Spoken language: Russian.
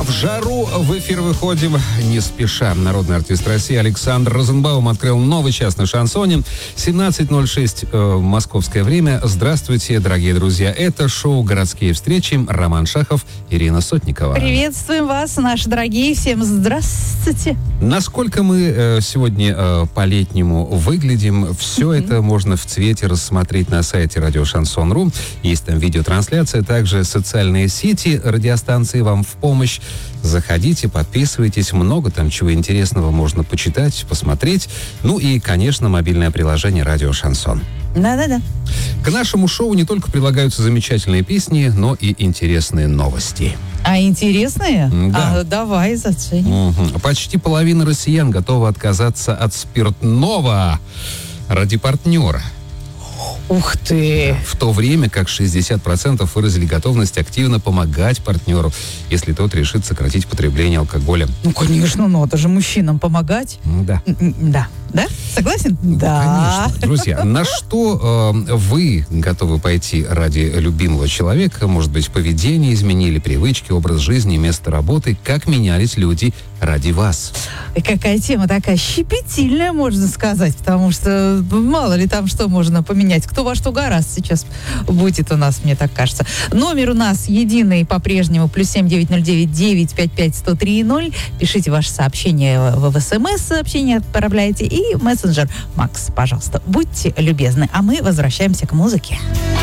В жару в эфир выходим не спеша. Народный артист России Александр Розенбаум открыл новый час на шансоне. 17:06 московское время. Здравствуйте, дорогие друзья. Это шоу «Городские встречи». Роман Шахов, Ирина Сотникова. Приветствуем вас, наши дорогие. Всем здравствуйте. Насколько мы сегодня по-летнему выглядим, все это можно в цвете рассмотреть на сайте радио Шансон.ру. Есть там видеотрансляция, также социальные сети радиостанции вам в помощь. Заходите, подписывайтесь, много там чего интересного можно почитать, посмотреть. Ну и, конечно, мобильное приложение «Радио Шансон». Да-да-да. К нашему шоу не только прилагаются замечательные песни, но и интересные новости. А интересные? Да. Давай заценим. Почти половина россиян готова отказаться от спиртного ради партнера. Ух ты! В то время как 60% выразили готовность активно помогать партнеру, если тот решит сократить потребление алкоголя. Ну, конечно, надо же мужчинам помогать. Да. Да. Да? Согласен? Да. Конечно. Друзья, на что вы готовы пойти ради любимого человека? Может быть, поведение изменили, привычки, образ жизни, место работы? Как менялись люди ради вас? И какая тема такая щепетильная, можно сказать, потому что мало ли там что можно поменять. Кто во что гораздо сейчас будет у нас, мне так кажется. Номер у нас единый по-прежнему, +7 909 955 1030. Пишите ваше сообщение в СМС-сообщение, отправляйте, и мессенджер Макс, пожалуйста, будьте любезны. А мы возвращаемся к музыке.